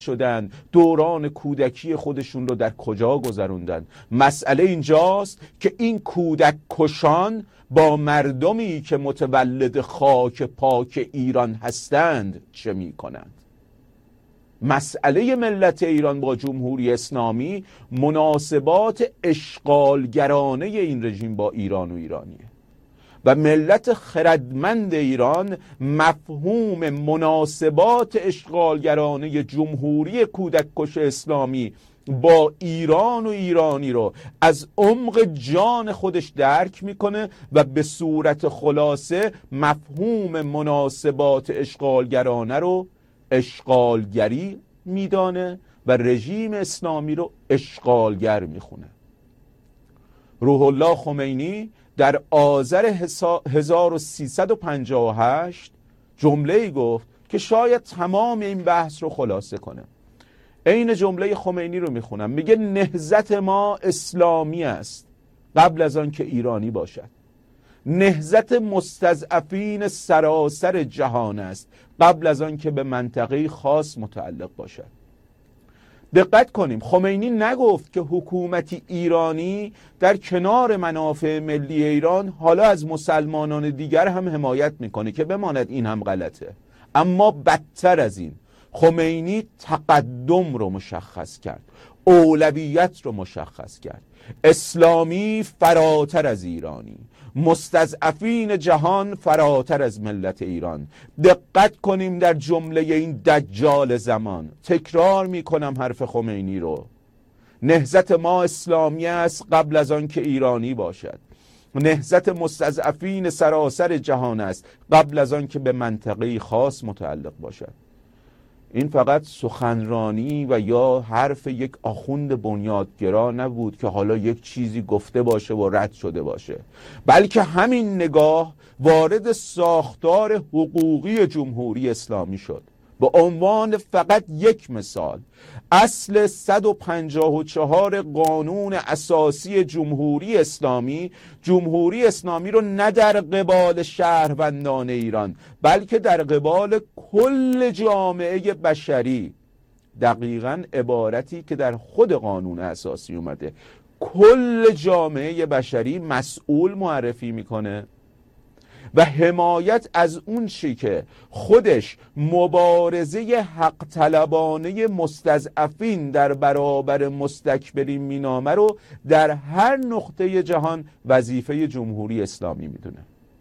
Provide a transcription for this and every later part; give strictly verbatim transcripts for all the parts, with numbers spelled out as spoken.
شدن، دوران کودکی خودشون رو در کجا گذروندن. مسئله اینجاست که این کودک کشان با مردمی که متولد خاک پاک ایران هستند چه می کنند؟ مسئله ملت ایران با جمهوری اسلامی مناسبات اشغالگرانه این رژیم با ایران و ایرانیه و ملت خردمند ایران مفهوم مناسبات اشغالگرانه جمهوری کودک کش اسلامی با ایران و ایرانی رو از عمق جان خودش درک میکنه و به صورت خلاصه مفهوم مناسبات اشغالگرانه رو اشغالگری میدانه و رژیم اسلامی رو اشغالگر میخونه. روح الله خمینی در آذر هزار و سیصد و پنجاه و هشت جمله‌ای گفت که شاید تمام این بحث رو خلاصه کنه. عین جمله خمینی رو میخونم، میگه نهضت ما اسلامی است قبل از آن که ایرانی باشد. نهضت مستضعفین سراسر جهان است قبل از آن که به منطقه خاص متعلق باشد. دقت کنیم، خمینی نگفت که حکومتی ایرانی در کنار منافع ملی ایران حالا از مسلمانان دیگر هم حمایت میکنه که بماند این هم غلطه. اما بدتر از این، خمینی تقدم رو مشخص کرد، اولویت رو مشخص کرد. اسلامی فراتر از ایرانی، مستضعفین جهان فراتر از ملت ایران. دقت کنیم در جمله این دجال زمان، تکرار میکنم حرف خمینی رو، نهضت ما اسلامی است قبل از آن که ایرانی باشد. نهضت مستضعفین سراسر جهان است قبل از آن که به منطقه خاص متعلق باشد. این فقط سخنرانی و یا حرف یک آخوند بنیادگرا نبود که حالا یک چیزی گفته باشه و رد شده باشه، بلکه همین نگاه وارد ساختار حقوقی جمهوری اسلامی شد. به عنوان فقط یک مثال، اصل صد و پنجاه و چهار قانون اساسی جمهوری اسلامی، جمهوری اسلامی رو نه در قبال شهروندان ایران بلکه در قبال کل جامعه بشری، دقیقاً عبارتی که در خود قانون اساسی اومده، کل جامعه بشری مسئول معرفی میکنه و حمایت از اون چی که خودش مبارزه حق طلبانه مستضعفین در برابر مستکبرین مینامه رو در هر نقطه جهان وظیفه جمهوری اسلامی میدونه.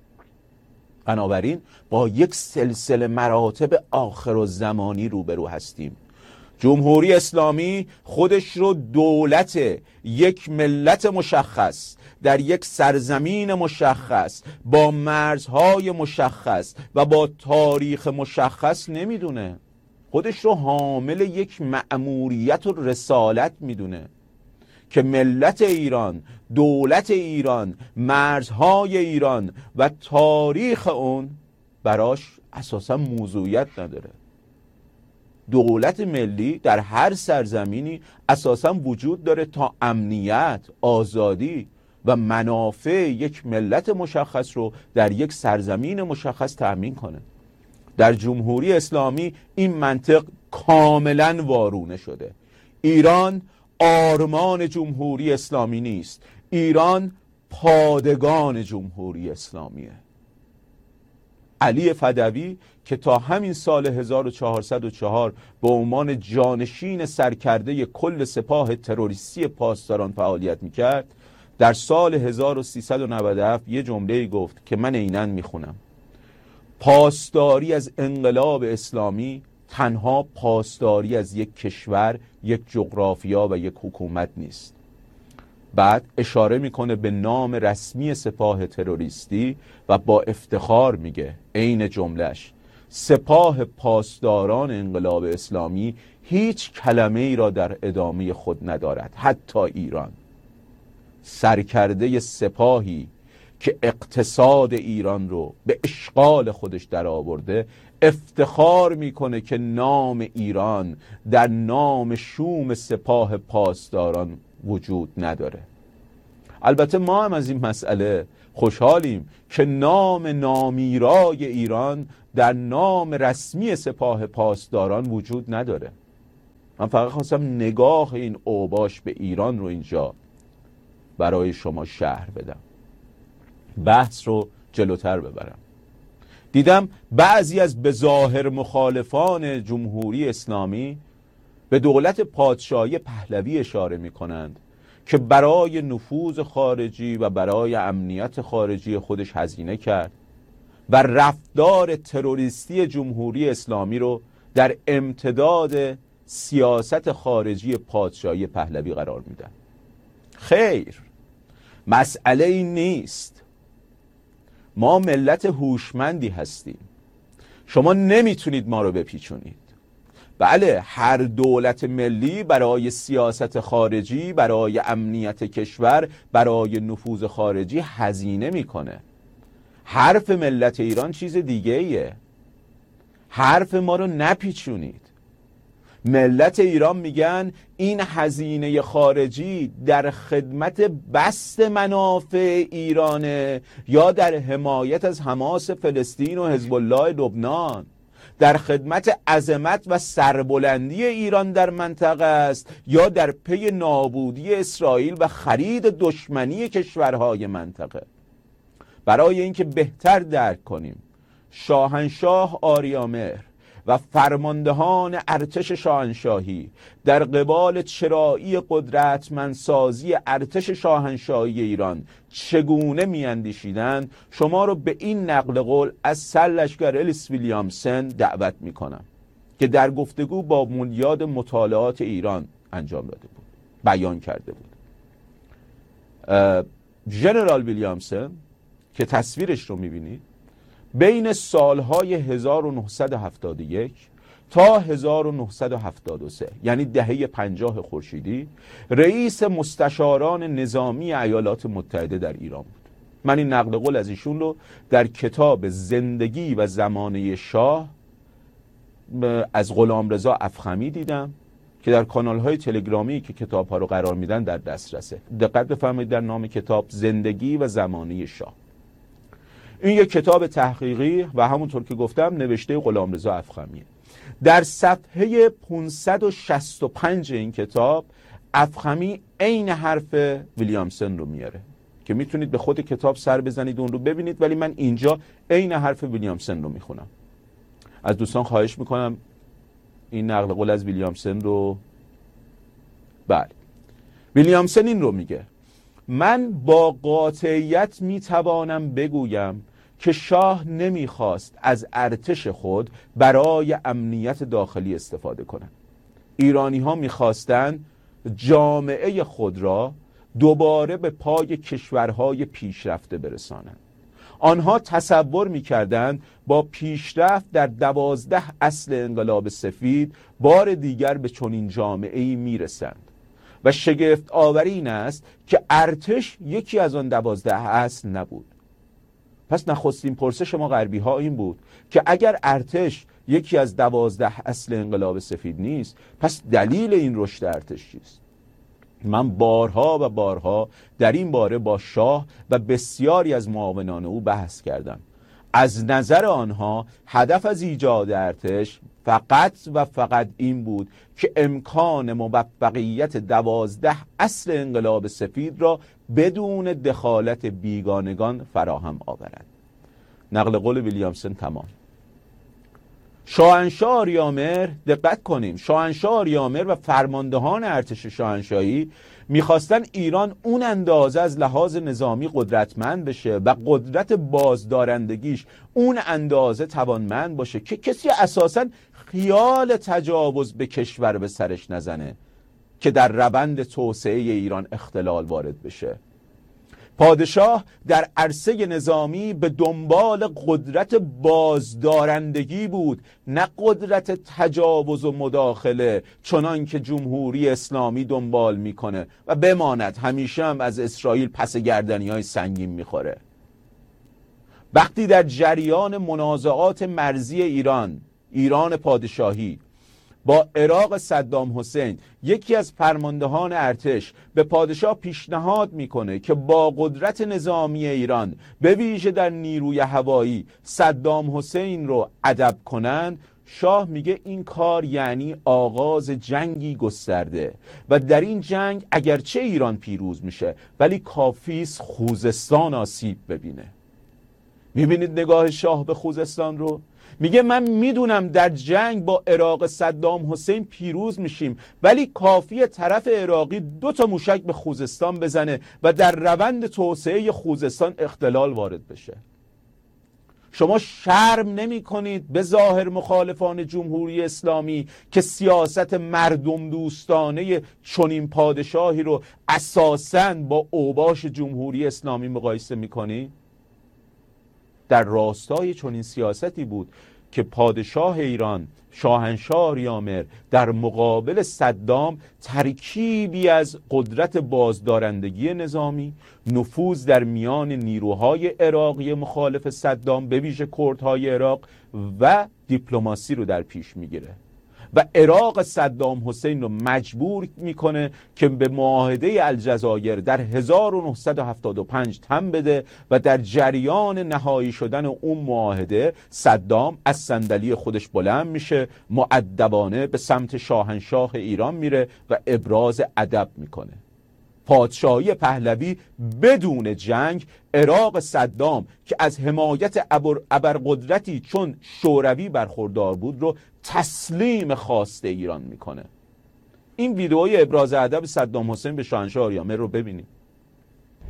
بنابراین با یک سلسله مراتب آخرالزمانی روبرو هستیم. جمهوری اسلامی خودش رو دولت یک ملت مشخص در یک سرزمین مشخص با مرزهای مشخص و با تاریخ مشخص نمیدونه. خودش رو حامل یک مأموریت و رسالت میدونه که ملت ایران، دولت ایران، مرزهای ایران و تاریخ اون براش اساسا موضوعیت نداره. دولت ملی در هر سرزمینی اساسا وجود داره تا امنیت، آزادی و منافع یک ملت مشخص رو در یک سرزمین مشخص تأمین کنه. در جمهوری اسلامی این منطق کاملا وارونه شده. ایران آرمان جمهوری اسلامی نیست، ایران پادگان جمهوری اسلامیه. علی فدوی که تا همین سال هزار و چهارصد و چهار به عنوان جانشین سرکرده کل سپاه تروریستی پاسداران فعالیت میکرد، در سال هزار و سیصد و نود و هفت یه جمله گفت که من عیناً میخونم: پاسداری از انقلاب اسلامی تنها پاسداری از یک کشور، یک جغرافیا و یک حکومت نیست. بعد اشاره میکنه به نام رسمی سپاه تروریستی و با افتخار میگه، عین جملهش: سپاه پاسداران انقلاب اسلامی هیچ کلمه ای را در ادامه خود ندارد، حتی ایران. سرکرده سپاهی که اقتصاد ایران رو به اشغال خودش در آورده افتخار میکنه که نام ایران در نام شوم سپاه پاسداران وجود نداره. البته ما هم از این مسئله خوشحالیم که نام نامیرای ایران در نام رسمی سپاه پاسداران وجود نداره. من فقط خواستم نگاه این اوباش به ایران رو اینجا برای شما شرح بدم، بحث رو جلوتر ببرم. دیدم بعضی از به ظاهر مخالفان جمهوری اسلامی به دولت پادشاهی پهلوی اشاره می کنند که برای نفوذ خارجی و برای امنیت خارجی خودش هزینه کرد و رفتار تروریستی جمهوری اسلامی رو در امتداد سیاست خارجی پادشاهی پهلوی قرار میدن. خیر، مسئله این نیست. ما ملت هوشمندی هستیم، شما نمیتونید ما رو بپیچونید. بله، هر دولت ملی برای سیاست خارجی، برای امنیت کشور، برای نفوذ خارجی هزینه میکنه. حرف ملت ایران چیز دیگه ایه. حرف ما رو نپیچونید. ملت ایران میگن این هزینه خارجی در خدمت بسط منافع ایرانه یا در حمایت از حماس فلسطین و حزب الله لبنان، در خدمت عظمت و سربلندی ایران در منطقه است یا در پی نابودی اسرائیل و خرید دشمنی کشورهای منطقه. برای اینکه بهتر درک کنیم شاهنشاه آریامهر و فرماندهان ارتش شاهنشاهی در قبال چرایی قدرتمندسازی ارتش شاهنشاهی ایران چگونه میاندیشیدند، شما رو به این نقل قول از سرلشکر الیس ویلیامسن دعوت میکنم که در گفتگو با بنیاد مطالعات ایران انجام داده بود، بیان کرده بود. ژنرال ویلیامسن که تصویرش رو میبینید بین سالهای هزار و نهصد و هفتاد و یک تا هزار و نهصد و هفتاد و سه، یعنی دهه پنجاه خورشیدی، رئیس مستشاران نظامی ایالات متحده در ایران بود. من این نقل قول از ایشون رو در کتاب زندگی و زمانه شاه از غلامرضا افخمی دیدم که در کانال‌های تلگرامی که کتاب‌ها رو قرار میدن در دسترسه. دقت بفرمایید، در نام کتاب زندگی و زمانه شاه. این یک کتاب تحقیقی و همونطور که گفتم نوشته غلامرضا افخمیه. در صفحه پانصد و شصت و پنج این کتاب افخمی عین حرف ویلیامسن رو میاره که میتونید به خود کتاب سر بزنید اون رو ببینید، ولی من اینجا عین حرف ویلیامسن رو میخونم. از دوستان خواهش میکنم این نقل قول از ویلیامسن رو. بله، ویلیامسن این رو میگه: من با قاطعیت میتوانم بگویم که شاه نمیخواست از ارتش خود برای امنیت داخلی استفاده کنند. ایرانی ها میخواستند جامعه خود را دوباره به پای کشورهای پیشرفته برسانند. آنها تصور میکردند با پیشرفت در دوازده اصل انقلاب سفید بار دیگر به چنین جامعه‌ای میرسند و شگفت آوری این است که ارتش یکی از آن دوازده اصل نبود. پس نخستین پرسش ما غربی ها این بود که اگر ارتش یکی از دوازده اصل انقلاب سفید نیست، پس دلیل این رشد ارتش چیست؟ من بارها و بارها در این باره با شاه و بسیاری از معاونان او بحث کردم. از نظر آنها هدف از ایجاد ارتش فقط و فقط این بود که امکان موفقیت دوازده اصل انقلاب سفید را بدون دخالت بیگانگان فراهم آورد. نقل قول ویلیامسن تمام. شاهنشاه آریامهر، دقت کنیم، شاهنشاه آریامهر و فرماندهان ارتش شاهنشاهی میخواستن ایران اون اندازه از لحاظ نظامی قدرتمند بشه و قدرت بازدارندگیش اون اندازه توانمند باشه که کسی اساساً خیال تجاوز به کشور به سرش نزنه که در روند توسعه ایران اختلال وارد بشه. پادشاه در عرصه نظامی به دنبال قدرت بازدارندگی بود، نه قدرت تجاوز و مداخله چنان که جمهوری اسلامی دنبال میکنه و بماند همیشه هم از اسرائیل پس گردنی های سنگین میخوره. وقتی در جریان منازعات مرزی ایران ایران پادشاهی با عراق صدام حسین یکی از فرماندهان ارتش به پادشاه پیشنهاد میکنه که با قدرت نظامی ایران به ویژه در نیروی هوایی صدام حسین رو ادب کنن، شاه میگه این کار یعنی آغاز جنگی گسترده و در این جنگ اگرچه ایران پیروز میشه ولی کافیست خوزستان آسیب ببینه. میبینید نگاه شاه به خوزستان رو؟ میگه من میدونم در جنگ با عراق صدام حسین پیروز میشیم ولی کافیه طرف عراقی دو تا موشک به خوزستان بزنه و در روند توسعه خوزستان اختلال وارد بشه. شما شرم نمی کنید به ظاهر مخالفان جمهوری اسلامی که سیاست مردم دوستانه چنین پادشاهی رو اساساً با اوباش جمهوری اسلامی مقایسه می کنید؟ در راستای چنین سیاستی بود که پادشاه ایران شاهنشاه آریامر در مقابل صدام ترکیبی از قدرت بازدارندگی نظامی، نفوذ در میان نیروهای عراقی مخالف صدام به ویژه کردهای عراق و دیپلماسی رو در پیش میگیره و عراق صدام حسین رو مجبور میکنه که به معاهده الجزایر در هزار و نهصد و هفتاد و پنج تن بده و در جریان نهایی شدن اون معاهده صدام از صندلی خودش بلند میشه، مؤدبانه به سمت شاهنشاه ایران میره و ابراز ادب میکنه. پادشاهی پهلوی بدون جنگ عراق صدام که از حمایت ابرقدرتی چون شوروی برخوردار بود رو تسلیم خواسته ایران میکنه. این ویدئوی ابراز ادب صدام حسین به شاهنشاه آریامر رو ببینید.